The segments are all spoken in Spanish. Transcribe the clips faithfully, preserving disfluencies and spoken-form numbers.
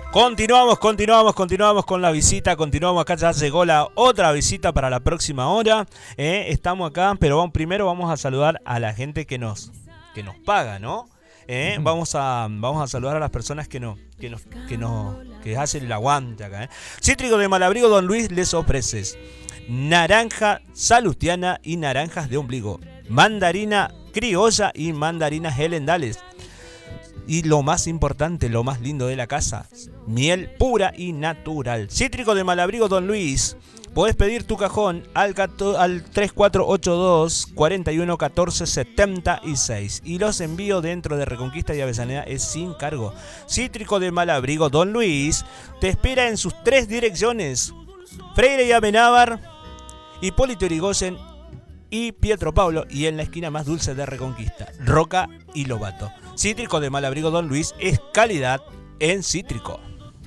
Continuamos, continuamos, continuamos con la visita, continuamos acá, ya llegó la otra visita para la próxima hora, eh, estamos acá, pero vamos, primero vamos a saludar a la gente que nos, que nos paga, ¿no? Eh, uh-huh. vamos, a, vamos a saludar a las personas que nos, que nos, que nos, que hacen el aguante acá, ¿eh? Cítrico de Malabrigo Don Luis les ofreces naranja salustiana y naranjas de ombligo, mandarina criolla y mandarinas helendales. Y lo más importante, lo más lindo de la casa, miel pura y natural. Cítrico de Malabrigo Don Luis. Podés pedir tu cajón al, al tres cuatro ocho dos, cuatro uno uno cuatro, siete seis. Y los envíos dentro de Reconquista y Avellaneda es sin cargo. Cítrico de Malabrigo Don Luis te espera en sus tres direcciones: Freire y Amenábar, Hipólito Yrigoyen y Pietro Pablo, y en la esquina más dulce de Reconquista, Roca y Lobato. Cítrico de Malabrigo Don Luis es calidad en cítrico.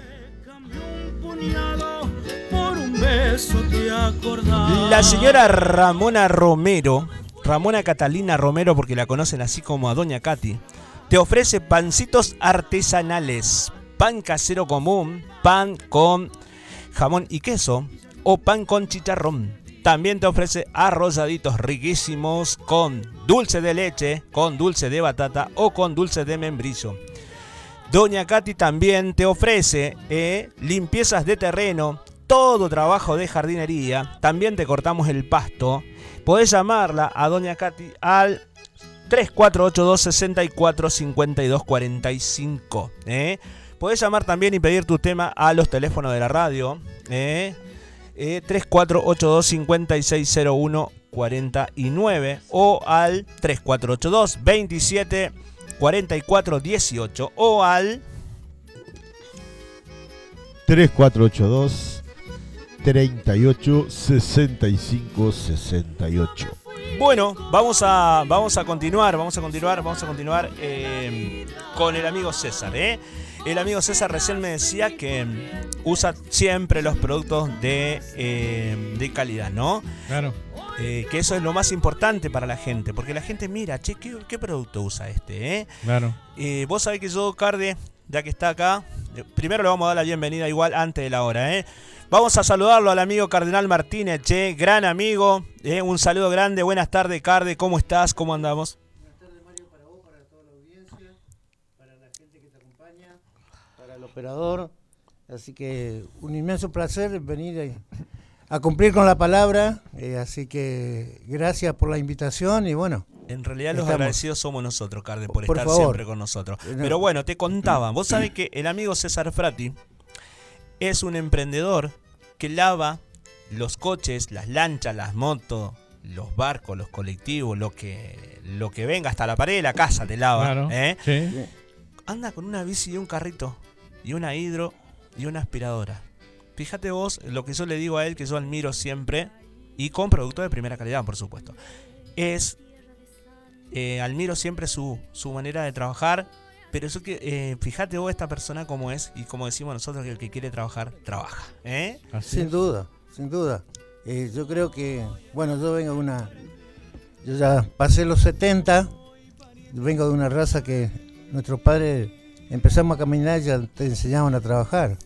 La señora Ramona Romero, Ramona Catalina Romero, porque la conocen así como a Doña Katy, te ofrece pancitos artesanales, pan casero común, pan con jamón y queso o pan con chicharrón. También te ofrece arrolladitos riquísimos con dulce de leche, con dulce de batata o con dulce de membrillo. Doña Katy también te ofrece eh, limpiezas de terreno, todo trabajo de jardinería. También te cortamos el pasto. Podés llamarla a Doña Katy al tres cuatro ocho dos, seis cuatro cinco dos cuatro cinco. ¿eh? Podés llamar también y pedir tu tema a los teléfonos de la radio. ¿eh? Eh, tres cuatro ocho dos, cinco seis cero uno cuatro nueve o al tres cuatro ocho dos, veintisiete cuarenta y cuatro dieciocho o al tres cuatro ocho dos, treinta y ocho, sesenta y cinco, sesenta y ocho. Bueno, vamos a, vamos a continuar, vamos a continuar, vamos a continuar eh, con el amigo César, ¿eh? El amigo César recién me decía que usa siempre los productos de, eh, de calidad, ¿no? Claro. Eh, que eso es lo más importante para la gente, porque la gente mira, che, ¿qué, qué producto usa este? Eh? Claro. Eh, vos sabés que yo, Carde, ya que está acá, eh, primero le vamos a dar la bienvenida igual antes de la hora, ¿eh? Vamos a saludarlo al amigo Cardenal Martínez, che, gran amigo, eh, un saludo grande, buenas tardes, Carde, ¿cómo estás? ¿Cómo andamos? Buenas tardes, Mario, para vos, para toda la audiencia, para la gente que te acompaña, para el operador, así que un inmenso placer venir a, a cumplir con la palabra, eh, así que gracias por la invitación y bueno. En realidad los estamos. agradecidos somos nosotros, Carde, por, por estar favor. siempre con nosotros. Pero bueno, te contaba, vos sabés que el amigo César Frati es un emprendedor que lava los coches, las lanchas, las motos, los barcos, los colectivos, lo que lo que venga, hasta la pared de la casa te lava. Claro, ¿eh? sí. Anda con una bici y un carrito, y una hidro y una aspiradora. Fíjate vos lo que yo le digo a él, que yo admiro siempre, y con productos de primera calidad, por supuesto. Es, eh, admiro siempre su, su manera de trabajar. Pero eso que, eh, fíjate vos esta persona como es, y como decimos nosotros, que el que quiere trabajar, trabaja. ¿eh? Sin es. duda, sin duda. Eh, yo creo que, bueno, yo vengo de una, yo ya pasé los setenta, vengo de una raza que nuestros padres empezamos a caminar y ya te enseñaban a trabajar.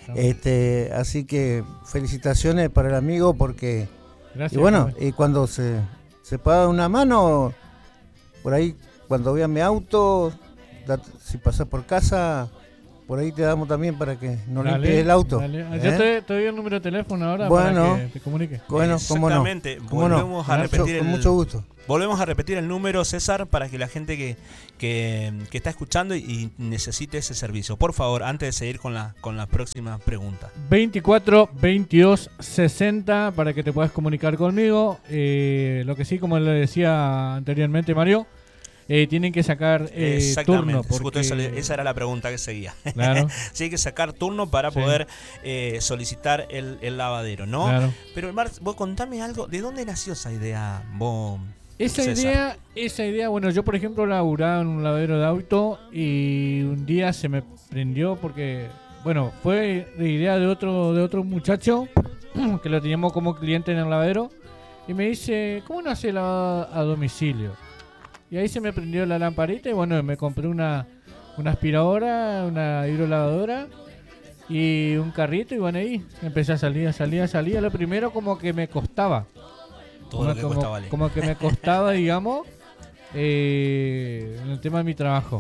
Este, así que felicitaciones para el amigo porque, gracias, y bueno, y cuando se, se paga una mano, por ahí, cuando vean mi auto, si pasas por casa, por ahí te damos también para que nos limpies el auto. Dale. ¿eh? Yo te, te doy el número de teléfono ahora bueno, para que te comunique. Bueno, exactamente. ¿Cómo no? Volvemos ¿Cómo a no? repetir el, con mucho gusto. Volvemos a repetir el número, César, para que la gente que, que, que está escuchando y, y necesite ese servicio. Por favor, antes de seguir con la, con la próxima pregunta. veinticuatro, veintidós, sesenta para que te puedas comunicar conmigo. Eh, lo que sí, como le decía anteriormente Mario, Eh, tienen que sacar eh, turno. Porque... Esa, esa era la pregunta que seguía. Claro. Sí, hay que sacar turno para sí. poder eh, solicitar el, el lavadero, ¿no? Claro. Pero, Mar, vos contame algo. ¿De dónde nació esa idea, vos, Esa César? idea, esa idea, bueno, yo por ejemplo laburaba en un lavadero de auto y un día se me prendió porque, bueno, fue de idea de otro, de otro muchacho que lo teníamos como cliente en el lavadero y me dice, ¿cómo no hace lavado a domicilio? Y ahí se me prendió la lamparita y bueno, me compré una, una aspiradora, una hidrolavadora y un carrito y bueno, ahí empecé a salir, a salir, a salir. A lo primero como que me costaba. Todo como, lo que como, cuesta vale. como que me costaba, digamos, eh, en el tema de mi trabajo.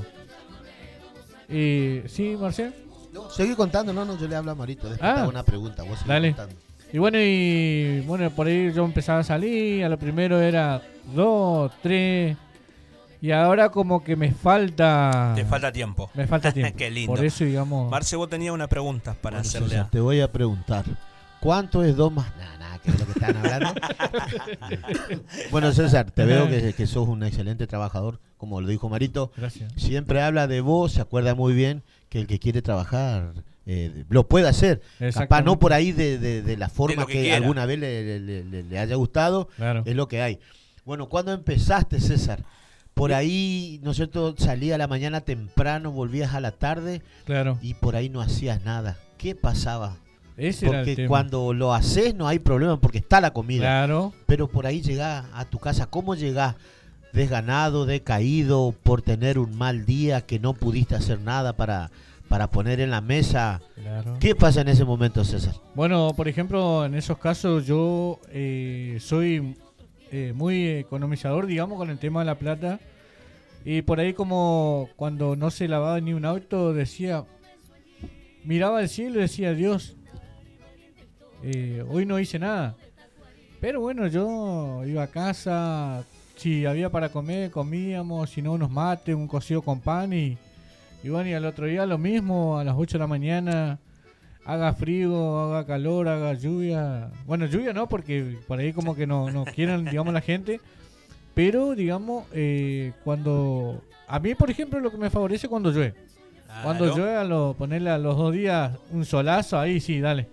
Y sí, Marcel. No, seguí contando, no, no, yo le hablo a Marito. Después Ah, te hago una pregunta, vos seguí dale. contando. Y bueno, y bueno, por ahí yo empezaba a salir. A lo primero era dos, tres. Y ahora como que me falta. Te falta tiempo. Me falta tiempo. Qué lindo. Por eso, digamos. Marce, vos tenías una pregunta para Bueno, hacerle César, a... te voy a preguntar, ¿cuánto es dos más? Nada, nada, que es lo que están hablando. Bueno, César, te veo que, que sos un excelente trabajador, como lo dijo Marito. Gracias. Siempre habla de vos, se acuerda muy bien que el que quiere trabajar eh, lo puede hacer. Capaz no por ahí de, de, de la forma lo que que, quiera. alguna vez le, le- le- le haya gustado, Claro. es lo que hay. Bueno, ¿cuándo empezaste, César? Por ahí, ¿no es cierto? Salía a la mañana temprano, volvías a la tarde Claro. y por ahí no hacías nada. ¿Qué pasaba? Ese era el Porque tema. cuando lo haces no hay problema porque está la comida. Claro. Pero por ahí llegás a tu casa. ¿Cómo llegás? Desganado, decaído, por tener un mal día que no pudiste hacer nada para, para poner en la mesa. Claro. ¿Qué pasa en ese momento, César? Bueno, por ejemplo, en esos casos yo eh, soy eh, muy economizador, digamos, con el tema de la plata. Y por ahí como cuando no se lavaba ni un auto, decía, miraba al cielo y decía, Dios, eh, hoy no hice nada. Pero bueno, yo iba a casa, si había para comer, comíamos, si no unos mates, un cocido con pan y, y bueno, y al otro día lo mismo, a las ocho de la mañana. Haga frío, haga calor, haga lluvia. Bueno, lluvia no, porque por ahí como que no, no quieren, digamos, la gente. Pero, digamos, eh, cuando... A mí, por ejemplo, lo que me favorece cuando llueve. Cuando Claro. llueve, a lo, ponerle a los dos días un solazo, ahí sí, dale.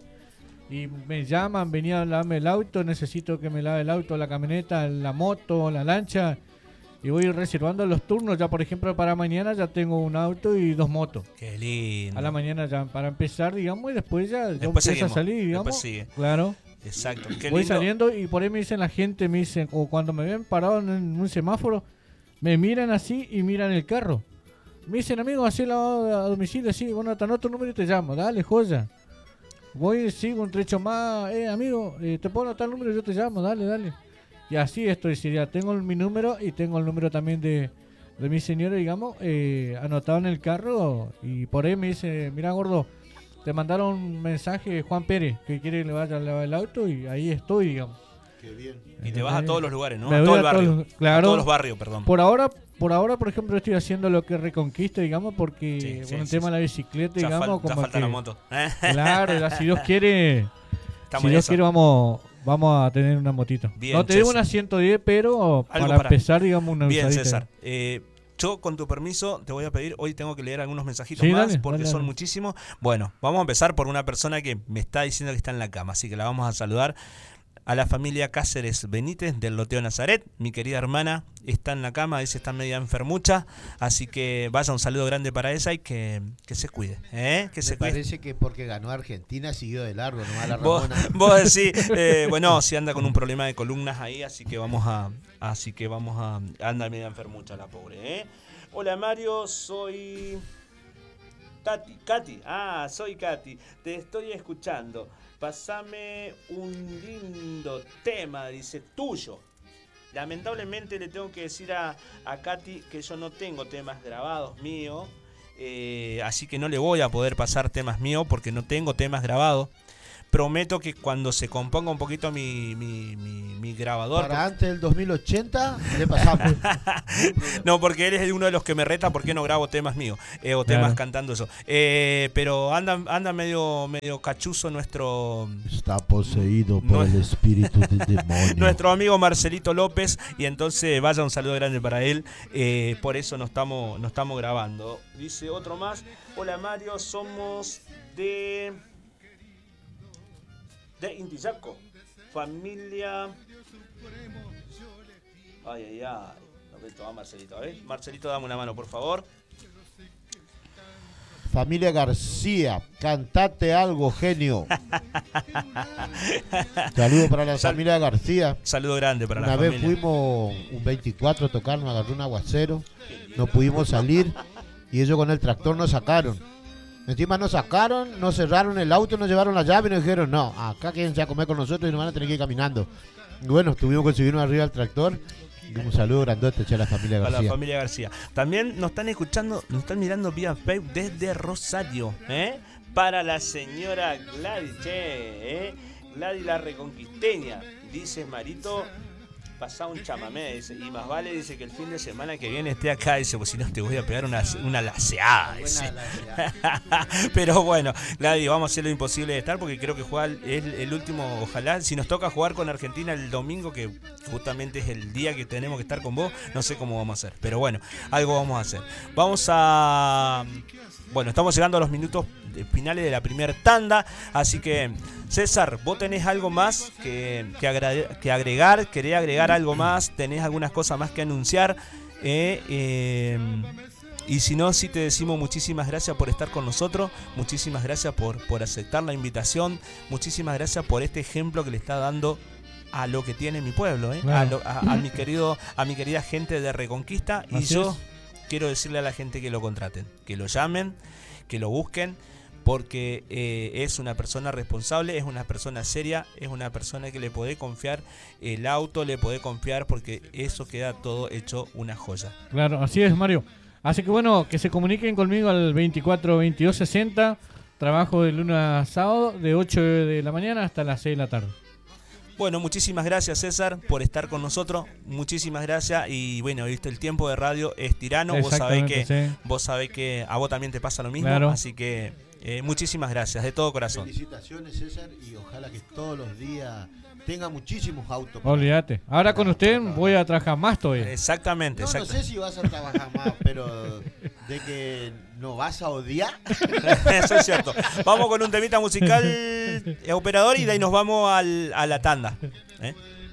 Y me llaman, venía a lavarme el auto, necesito que me lave el auto, la camioneta, la moto, la lancha. Y voy reservando los turnos. Ya, por ejemplo, para mañana ya tengo un auto y dos motos. Qué lindo. A la mañana ya para empezar, digamos, y después ya yo Después empiezo seguimos, a salir, digamos. después sigue. Claro. Exacto. Qué Voy lindo. saliendo y por ahí me dicen la gente, me dicen, o cuando me ven parado en un semáforo, me miran así y miran el carro. Me dicen, amigo, así lavado a domicilio, sí, bueno, te anoto el número y te llamo, dale, joya. Voy, sigo un trecho más, eh, amigo, eh, te puedo anotar el número y yo te llamo, dale, dale. Y así estoy, si ya tengo el- mi número y tengo el número también de, de mi señora, digamos, eh, anotado en el carro. Y por ahí me dice, mira, gordo, te mandaron un mensaje Juan Pérez que quiere que le vaya a lavar el auto y ahí estoy, digamos. Qué bien. Y te vas a todos los lugares, ¿no? Me A voy todo a el barrio. todos los- claro. A todos los barrios, perdón. Por ahora, por ahora, por ejemplo, estoy haciendo lo que Reconquista, digamos, porque Sí, con sí, el sí, tema sí. de la bicicleta, Ya, digamos, fal- ya como falta que, la moto. claro, ya, si Dios quiere, Estamos si en Dios esa. quiere vamos, vamos a tener una motito. Bien, No te digo César. una ciento diez, pero Algo para, para- empezar, digamos, una Bien, usadita. César. Eh, yo, con tu permiso, te voy a pedir, hoy tengo que leer algunos mensajitos Sí, más dale, porque dale, son dale. muchísimos. Bueno, vamos a empezar por una persona que me está diciendo que está en la cama, así que la vamos a saludar. A la familia Cáceres Benítez del Loteo Nazaret, mi querida hermana está en la cama, dice está media enfermucha, así que vaya un saludo grande para ella y que, que se cuide, ¿eh? que Me se cuide. parece que porque ganó Argentina siguió de largo, nomás la Vos, Ramona. vos decís, eh, bueno, si anda con un problema de columnas ahí, así que vamos a, así que vamos a, anda media enfermucha la pobre, ¿eh? Hola Mario, soy Tati, Katy, ah, soy Katy, te estoy escuchando. Pasame un lindo tema, dice, tuyo. Lamentablemente le tengo que decir a, a Katy que yo no tengo temas grabados míos, eh, así que no le voy a poder pasar temas míos porque no tengo temas grabados. Prometo que cuando se componga un poquito mi, mi, mi, mi grabador... Para antes del dos mil ochenta le pasamos. No, porque él es uno de los que me reta porque no grabo temas míos eh, o temas Claro. cantando eso. Eh, pero anda, anda medio, medio cachuzo nuestro... Está poseído por No- el espíritu del demonio. Nuestro amigo Marcelito López, y entonces vaya un saludo grande para él, eh, por eso no estamos, no estamos grabando. Dice otro más, hola Mario, somos de de Intillaco, familia... Ay, ay, ay, no me toma Marcelito, ¿eh? Marcelito, dame una mano, por favor. Familia García, cantate algo, genio. Saludos para la Sal- familia García. Saludo grande para Una la vez familia. fuimos un veinticuatro a tocar, nos agarró un aguacero, no pudimos salir y ellos con el tractor nos sacaron. Encima nos sacaron, nos cerraron el auto, nos llevaron la llave y nos dijeron, no, acá quédense a comer con nosotros y nos van a tener que ir caminando. Y bueno, tuvimos que subirnos arriba al tractor. Y un saludo grandote a la familia García. A la familia García. También nos están escuchando, nos están mirando vía Facebook desde Rosario, ¿eh? Para la señora Gladys, che, ¿eh? Gladys la reconquisteña. Dice Marito, pasá un chamamé, dice, y más vale, dice, que el fin de semana que viene esté acá, dice, pues si no te voy a pegar una, una laceada, dice. Pero bueno, Gladys, vamos a hacer lo imposible de estar, porque creo que juega el, el, el último, ojalá, si nos toca jugar con Argentina el domingo, que justamente es el día que tenemos que estar con vos, no sé cómo vamos a hacer, pero bueno, algo vamos a hacer. Vamos a... Bueno, estamos llegando a los minutos finales de la primera tanda, así que César, vos tenés algo más que, que, agregar, que agregar, querés agregar algo más, tenés algunas cosas más que anunciar, eh, eh, y si no, sí te decimos muchísimas gracias por estar con nosotros, muchísimas gracias por, por aceptar la invitación, muchísimas gracias por este ejemplo que le está dando a lo que tiene mi pueblo, eh, a, lo, a, a mi querido, a mi querida gente de Reconquista, y Así yo es. quiero decirle a la gente que lo contraten, que lo llamen, que lo busquen, porque eh, es una persona responsable, es una persona seria, es una persona que le podés confiar el auto, le podés confiar, porque eso queda todo hecho una joya. Claro, así es, Mario. Así que bueno, que se comuniquen conmigo al veinticuatro veintidós sesenta. Trabajo de lunes a sábado de ocho de la mañana hasta las seis de la tarde. Bueno, muchísimas gracias, César, por estar con nosotros. Muchísimas gracias. Y bueno, viste, el tiempo de radio es tirano. Vos sabés que, sí. vos sabés que a vos también te pasa lo mismo. Claro. Así que eh, muchísimas gracias, de todo corazón. Felicitaciones, César, y ojalá que todos los días tenga muchísimos autos. Olvídate. Ahora con usted voy a trabajar más todavía. Exactamente, No, no exactamente. sé si vas a trabajar más, pero de que no vas a odiar. Eso es cierto. Vamos con un temita musical, eh, operador, y de ahí nos vamos al, a la tanda. ¿eh?